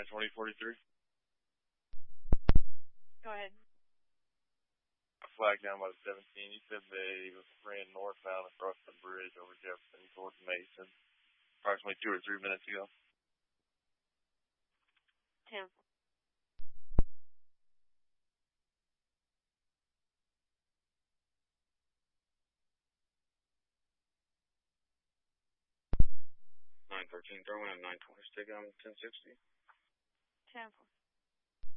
92043. Go ahead. A flag down by the 17. You said they ran northbound across the bridge over Jefferson towards Mason approximately 2 or 3 minutes ago. 10. Throw in 920 stick on 1060. 10.